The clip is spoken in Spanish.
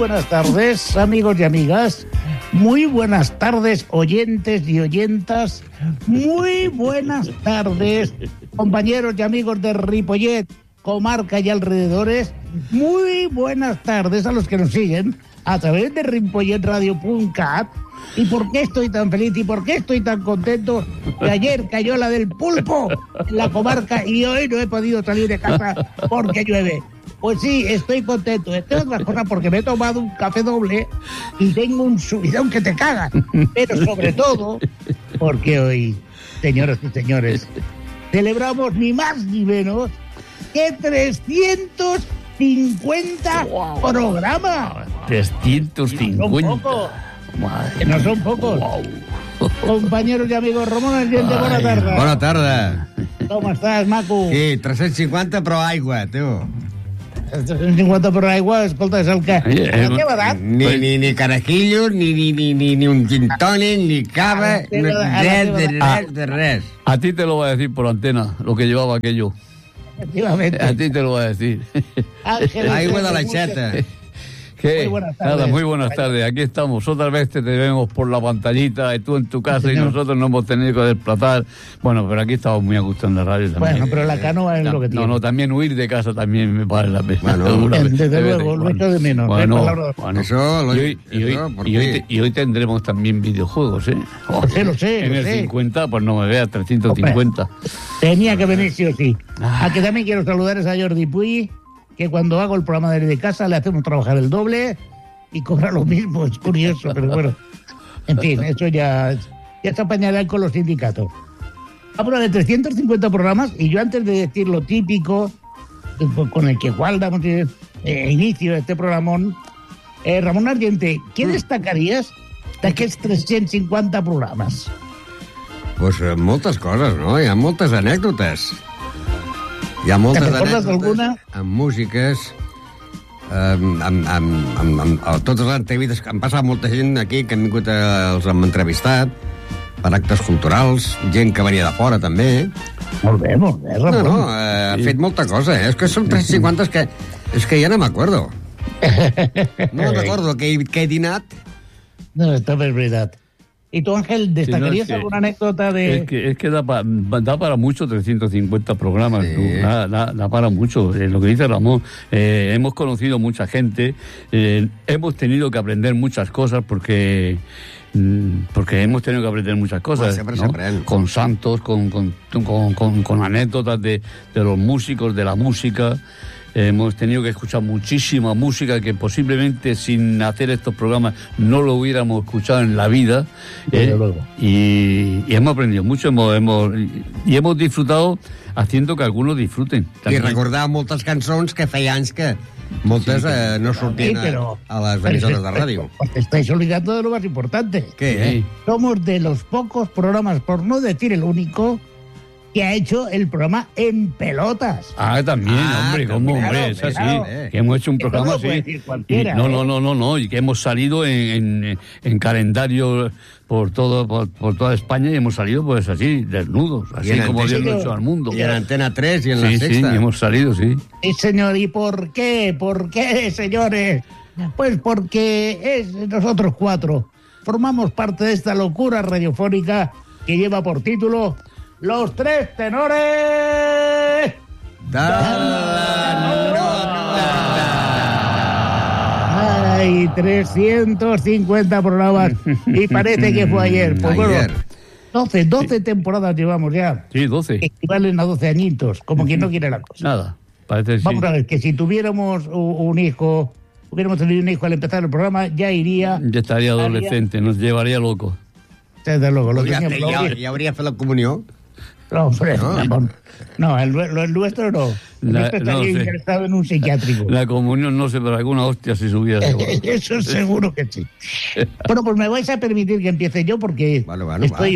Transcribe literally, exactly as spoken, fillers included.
buenas tardes, amigos y amigas. Muy buenas tardes, oyentes y oyentas. Muy buenas tardes, compañeros y amigos de Ripollet, comarca y alrededores. Muy buenas tardes a los que nos siguen a través de ripollet radio punto cat. ¿Y por qué estoy tan feliz y por qué estoy tan contento? Que ayer cayó la del pulpo en la comarca y hoy no he podido salir de casa porque llueve. Pues sí, estoy contento. Entre otras cosas porque me he tomado un café doble y tengo un subidón que te cagas. Pero sobre todo porque hoy, señoras y señores, celebramos ni más ni menos que trescientos cincuenta wow. programas. trescientos cincuenta. Que no son pocos. Wow. Compañeros y amigos, Ramon Argente, bona tarda. Bona tarda. Com estàs, maco? Sí, tres-cents cinquanta però aigua, tu. tres-cents cinquanta per aigua, escolta, és el que... Eh, eh, la teva edat? Ni, ni, ni carajillos, ni, ni, ni, ni, ni un gin tònic, ni cava, teva, res, de teva, res, de res. A ti te lo voy a decir por antena, lo que llevaba aquello. Efectivamente. A ti te lo voy a decir. Ángel, Aigua de la xeta. ¿Qué? Muy buenas tardes. Nada, muy buenas tardes. Aquí estamos. Otra vez te vemos por la pantallita, y tú en tu casa, sí, y nosotros no hemos tenido que desplazar. Bueno, pero aquí estamos muy a gusto en la radio también. Bueno, pero la canoa es no, lo que tiene. No, no, también huir de casa también me vale la pena. Bueno, desde de luego, lo echo de menos. Bueno, ¿eh? bueno. Eso, lo, y, hoy, y, hoy, eso, y, hoy, y hoy tendremos también videojuegos, ¿eh? Lo sé, lo sé. En lo el sé. cincuenta, pues no me veas, trescientos cincuenta. Hombre, tenía que venir sí o sí. Ah. A que también quiero saludar a Jordi Puy, que cuando hago el programa de casa le hacemos trabajar el doble y cobra lo mismo, es curioso, pero bueno, en fin, eso ya, ya se apañarán con los sindicatos. Hablo de trescientos cincuenta programas y yo antes de decir lo típico, con el que igual damos eh, inicio a este programón, eh, Ramon Argente, ¿qué destacaries d'aquests tres-cents cinquanta programes? Pues eh, moltes coses, no? Hi ha moltes anècdotes. Hi ha moltes Te'n recordes anècdotes d'alguna? amb músiques, amb, amb, amb, amb, amb, amb totes les entrevistes que han passat molta gent aquí que han vingut, a, els hem entrevistat per actes culturals, gent que venia de fora també. Molt bé, molt bé, No, Ramon. no, eh, han fet molta cosa, eh? És que són tres-cents cinquanta, és que, és que ja no m'acordo. No me'n recordo que he, que he dinat. No, esto es verdad. ¿Y tú, Ángel, destacarías Sí, no, es que- alguna anécdota de...? Es que, es que da, pa, da para mucho trescientos cincuenta programas, Sí. tú, da, da, da para mucho. Eh, lo que dice Ramón, eh, hemos conocido mucha gente, eh, hemos tenido que aprender muchas cosas porque... mm, Porque hemos tenido que aprender muchas cosas, Bueno, siempre ¿no? se aprende. Con santos, con, con, con, con, con anécdotas de, de los músicos, de la música. Eh, hemos tenido que escuchar muchísima música que posiblemente sin hacer estos programas no lo hubiéramos escuchado en la vida. Desde eh, luego. y, y hemos aprendido mucho, hemos, hemos, y hemos disfrutado haciendo que algunos disfruten. I también. recordar moltes cançons que feia anys que moltes eh, no sortien Sí, pero- a, a les emisores de ràdio. Pues te estáis olvidando de lo más importante. Què, Sí. eh? Somos de los pocos programas, por no decir el único, que ha hecho el programa en pelotas. Ah, también, Ah, hombre, ¿cómo, claro, hombre? Es así. claro. Que hemos hecho un Eso programa no lo así. puede decir cualquiera, Y- no, ¿eh? no, no, no, no, y que hemos salido en, en, en calendario por todo por, por toda España y hemos salido pues así, desnudos, así en como Dios Antena- lo ha hecho al mundo. I en Antena tres i en Sí, la sí, Sexta. y hemos salido, sí. Sí, señor. ¿Y por qué? ¿Por qué, señores? Pues porque es nosotros cuatro formamos parte de esta locura radiofónica que lleva por título Los Tres Tenores... De la Ay, trescientos cincuenta programas. Y parece que fue ayer. Pues bueno, Ayer. doce, doce temporadas llevamos ya. Sí, doce. Equivalen a doce añitos, como quien no quiere la cosa. Nada, parece que sí. Vamos a ver, que si tuviéramos u- un hijo, hubiéramos tenido un hijo al empezar el programa, ya iría... Ya estaría adolescente, nos llevaría loco. Desde luego, lo Ja, teníamos... lo ja, habría- ja hauria fet la comunió. No, hombre, No. Ramon. No, el, lo- el nuestro no. El La- nuestro estaría no sé. interesado en un psiquiátrico. La comunión no se pero alguna hostia si subiera. seguro. Eso seguro que sí. Bueno, pues me vais a permitir que empiece yo porque Vale, vale, estoy